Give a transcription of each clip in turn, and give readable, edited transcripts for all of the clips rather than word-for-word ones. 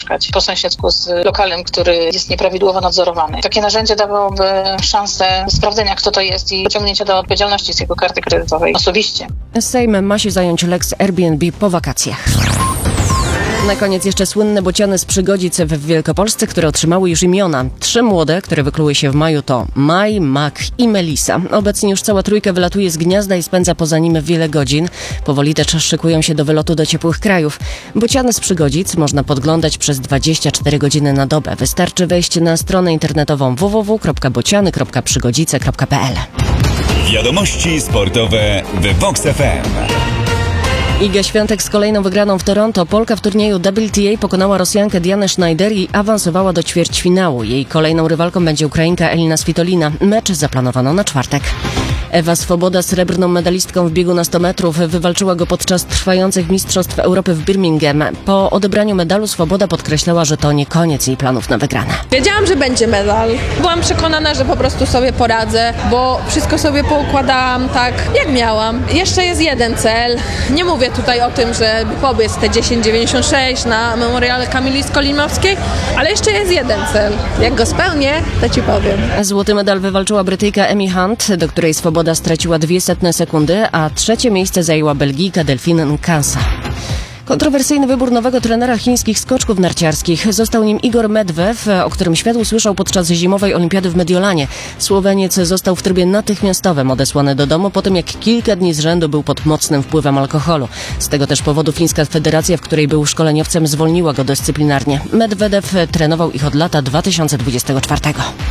mieszkać po sąsiedzku z lokalem, który jest nieprawidłowo nadzorowany. Takie narzędzie dawałoby szansę sprawdzenia, kto to jest i pociągnięcia do odpowiedzialności z jego karty kredytowej osobiście. Sejm ma się zająć Lex Airbnb po wakacjach. Na koniec jeszcze słynne bociany z Przygodzic w Wielkopolsce, które otrzymały już imiona. 3 młode, które wykluły się w maju, to Maj, Mak i Melisa. Obecnie już cała trójka wylatuje z gniazda i spędza poza nim wiele godzin. Powoli też szykują się do wylotu do ciepłych krajów. Bociany z Przygodzic można podglądać przez 24 godziny na dobę. Wystarczy wejść na stronę internetową www.bociany.przygodzice.pl. Wiadomości sportowe w Vox FM. Iga Świątek z kolejną wygraną w Toronto. Polka w turnieju WTA pokonała Rosjankę Dianę Schneider i awansowała do ćwierćfinału. Jej kolejną rywalką będzie Ukrainka Elina Svitolina. Mecz zaplanowano na czwartek. Ewa Swoboda, srebrną medalistką w biegu na 100 metrów, wywalczyła go podczas trwających Mistrzostw Europy w Birmingham. Po odebraniu medalu Swoboda podkreślała, że to nie koniec jej planów na wygrane. Wiedziałam, że będzie medal. Byłam przekonana, że po prostu sobie poradzę, bo wszystko sobie poukładałam tak, jak miałam. Jeszcze jest jeden cel. Nie mówię tutaj o tym, że pobiec te 10,96 na memoriale Kamili Skolimowskiej, ale jeszcze jest jeden cel. Jak go spełnię, to ci powiem. Złoty medal wywalczyła Brytyjka Emi Hunt, do której Swoboda straciła 0,02 sekundy, a trzecie miejsce zajęła Belgijka Delphine Nkasa. Kontrowersyjny wybór nowego trenera chińskich skoczków narciarskich. Został nim Igor Medvedev, o którym świat usłyszał podczas zimowej olimpiady w Mediolanie. Słoweniec został w trybie natychmiastowym odesłany do domu po tym, jak kilka dni z rzędu był pod mocnym wpływem alkoholu. Z tego też powodu fińska federacja, w której był szkoleniowcem, zwolniła go dyscyplinarnie. Medvedev trenował ich od lata 2024.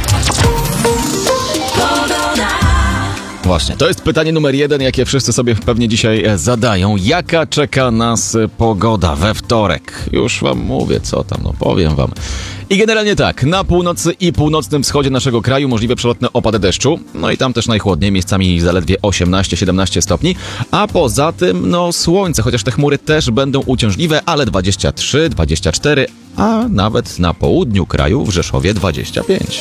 Właśnie, to jest pytanie numer 1, jakie wszyscy sobie pewnie dzisiaj zadają. Jaka czeka nas pogoda we wtorek? Już wam mówię, co tam, powiem wam. I generalnie tak, na północy i północnym wschodzie naszego kraju możliwe przelotne opady deszczu. No i tam też najchłodniej, miejscami zaledwie 18-17 stopni. A poza tym, słońce, chociaż te chmury też będą uciążliwe, ale 23, 24, a nawet na południu kraju w Rzeszowie 25.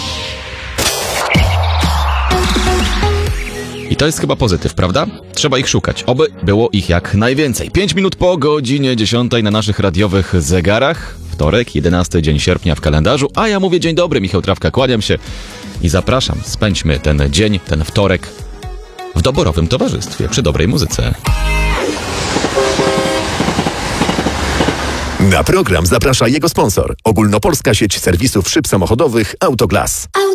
I to jest chyba pozytyw, prawda? Trzeba ich szukać, oby było ich jak najwięcej. 5 minut po godzinie 10 na naszych radiowych zegarach. Wtorek, 11 dzień sierpnia w kalendarzu, a ja mówię dzień dobry, Michał Trawka, kłaniam się i zapraszam. Spędźmy ten dzień, ten wtorek w doborowym towarzystwie, przy dobrej muzyce. Na program zaprasza jego sponsor. Ogólnopolska sieć serwisów szyb samochodowych Autoglas.